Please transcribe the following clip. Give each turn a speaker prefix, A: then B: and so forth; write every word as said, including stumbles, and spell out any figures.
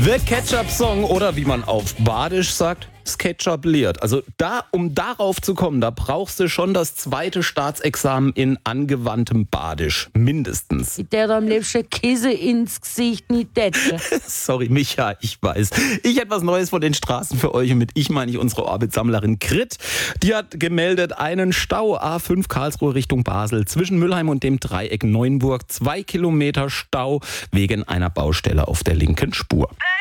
A: The Ketchup Song oder wie man auf Badisch sagt, Sketchup lehrt. Also da, um darauf zu kommen, da brauchst du schon das zweite Staatsexamen in angewandtem Badisch. Mindestens.
B: Der da am liebsten Käse ins Gesicht nicht tätsche.
A: Sorry, Micha, ich weiß. Ich hätte was Neues von den Straßen für euch und mit ich meine ich unsere Orbitsammlerin Grit. Die hat gemeldet einen Stau A fünf Karlsruhe Richtung Basel zwischen Mülheim und dem Dreieck Neuenburg. Zwei Kilometer Stau wegen einer Baustelle auf der linken Spur.